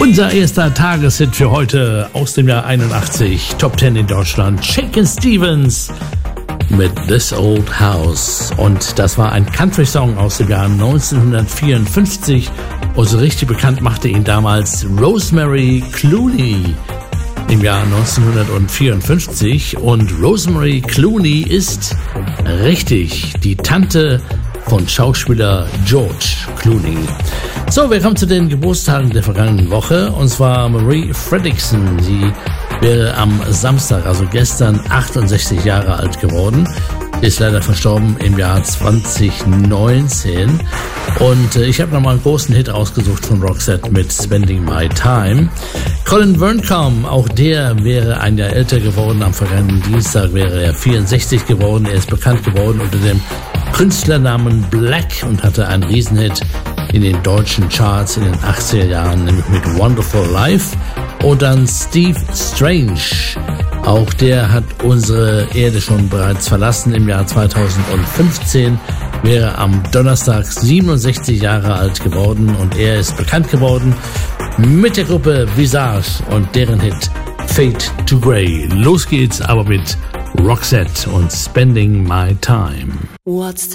Unser erster Tageshit für heute aus dem Jahr 81, Top 10 in Deutschland, Shakin' Stevens mit This Old House. Und das war ein Country-Song aus dem Jahr 1954. Und so richtig bekannt machte ihn damals Rosemary Clooney im Jahr 1954. Und Rosemary Clooney ist richtig die Tante von Schauspieler George Clooney. So, wir kommen zu den Geburtstagen der vergangenen Woche. Und zwar Marie Fredrickson. Sie wäre am Samstag, also gestern, 68 Jahre alt geworden. Ist leider verstorben im Jahr 2019. Und ich habe nochmal einen großen Hit ausgesucht von Roxette mit Spending My Time. Colin Burncombe, auch der wäre ein Jahr älter geworden. Am vergangenen Dienstag wäre er 64 geworden. Er ist bekannt geworden unter dem Künstlernamen Black und hatte einen Riesenhit in den deutschen Charts in den 80er Jahren, nämlich mit Wonderful Life. Und dann Steve Strange. Auch der hat unsere Erde schon bereits verlassen im Jahr 2015, wäre am Donnerstag 67 Jahre alt geworden und er ist bekannt geworden mit der Gruppe Visage und deren Hit Fade to Grey. Los geht's aber mit Roxette und Spending My Time. What's